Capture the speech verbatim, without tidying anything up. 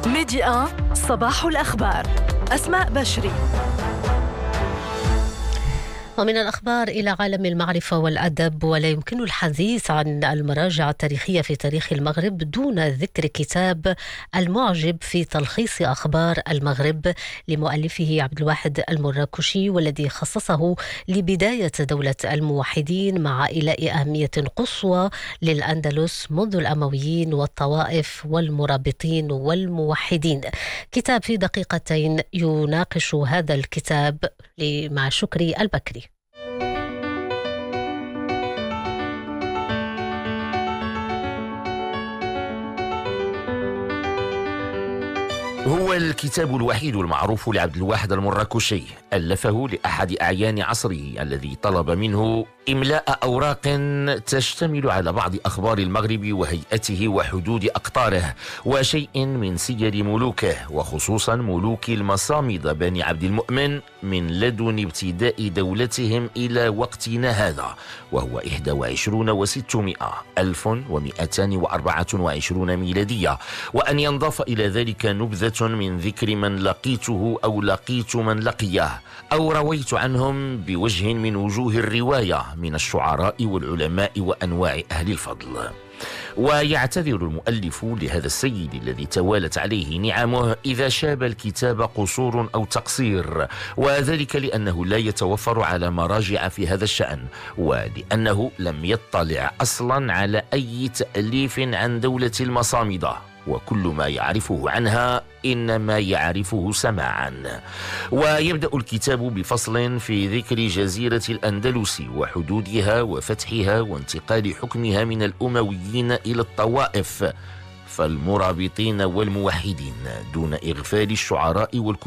ميديا صباح الأخبار. أسماء بشري. ومن الأخبار إلى عالم المعرفة والأدب، ولا يمكن الحديث عن المراجع التاريخية في تاريخ المغرب دون ذكر كتاب المعجب في تلخيص أخبار المغرب لمؤلفه عبد الواحد المراكشي، والذي خصصه لبداية دولة الموحدين مع إيلاء أهمية قصوى للأندلس منذ الأمويين والطوائف والمرابطين والموحدين. كتاب في دقيقتين يناقش هذا الكتاب مع شكري البكري. هو الكتاب الوحيد المعروف لعبد الواحد المراكشي، ألفه لأحد أعيان عصره الذي طلب منه إملاء أوراق تشتمل على بعض أخبار المغرب وهيئته وحدود أقطاره وشيء من سير ملوكه، وخصوصا ملوك المصامد بني عبد المؤمن من لدن ابتداء دولتهم إلى وقتنا هذا، وهو إحدى وعشرين وستمائة ألف ومئتان وأربعة وعشرين ميلادية، وأن ينضاف إلى ذلك نبذة من ذكر من لقيته أو لقيت من لقيه أو رويت عنهم بوجه من وجوه الرواية من الشعراء والعلماء وأنواع أهل الفضل. ويعتذر المؤلف لهذا السيد الذي توالت عليه نعمه إذا شاب الكتاب قصور أو تقصير، وذلك لأنه لا يتوفر على مراجع في هذا الشأن، ولأنه لم يطلع أصلا على أي تأليف عن دولة المصامدة، وكل ما يعرفه عنها إنما يعرفه سماعا. ويبدأ الكتاب بفصل في ذكر جزيرة الأندلس وحدودها وفتحها وانتقال حكمها من الأمويين إلى الطوائف فالمرابطين والموحدين، دون إغفال الشعراء والكتاب